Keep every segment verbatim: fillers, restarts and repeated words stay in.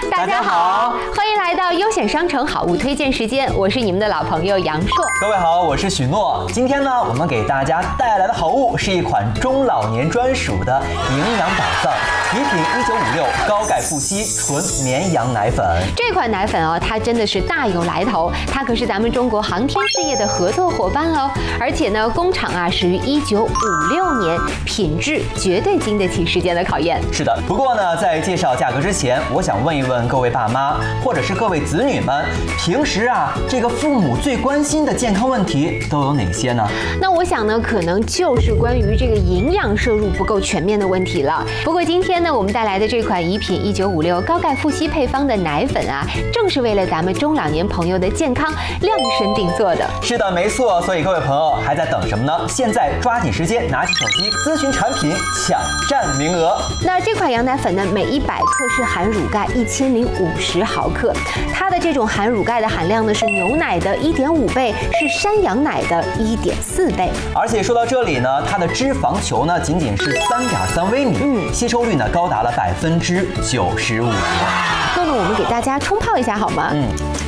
大家好，欢迎来到优选商城好物推荐时间，我是你们的老朋友杨硕。 各位好，我是许诺。今天呢，我们给大家带来的好物是一款中老年专属的营养宝藏——礼品一九五六高钙富硒纯绵羊奶粉。 这款奶粉哦，它真的是大有来头，它可是咱们中国航天事业的合作伙伴喽。而且呢，工厂啊始于一九五六年，品质绝对经得起时间的考验。 是的，不过呢，在介绍价格之前，我想问一问各位爸妈，或者是各位子女们，平时啊，这个父母最关心的健康问题都有哪些呢？ 那我想呢，可能就是关于这个营养摄入不够全面的问题了。不过今天呢，我们带来的这款怡品一九五六高钙富硒配方的奶粉啊，正是为了咱们中老年朋友的健康量身定做的。 是的，没错。所以各位朋友还在等什么呢？现在抓紧时间，拿起手机咨询产品，抢占名额。 那这款羊奶粉呢，每一百克是含乳钙一千零五十毫克，它的这种含乳钙的含量呢是牛奶的一点五倍，是山羊奶的一点四倍。 而且说到这里呢，它的脂肪球呢仅仅是三点三微米，嗯，吸收率呢高达了百分之九十五。 那么我们给大家冲泡一下好吗？嗯。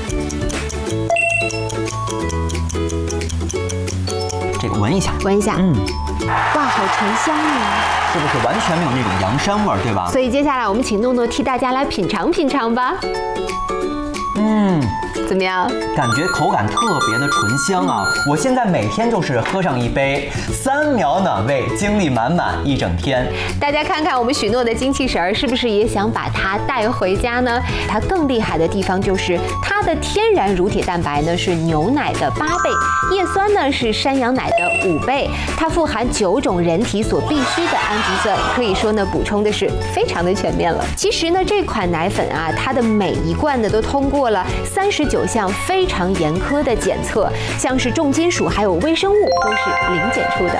这个闻一下， 闻一下，嗯，哇，好醇香啊！ 是不是完全没有那种羊膻味儿，对吧？ 所以接下来我们请诺诺替大家来品尝品尝吧。 嗯， 怎么样？ 感觉口感特别的醇香啊！我现在每天就是喝上一杯，三秒暖胃，精力满满一整天。 大家看看我们许诺的精气神儿，是不是也想把它带回家呢？它更厉害的地方就是它的天然乳铁蛋白呢是牛奶的八倍，叶酸呢是山羊奶的五倍，它富含九种人体所必需的氨基酸，可以说呢补充的是非常的全面了。其实呢这款奶粉啊，它的每一罐呢都通过了三十九项非常严苛的检测，像是重金属还有微生物都是零检出的。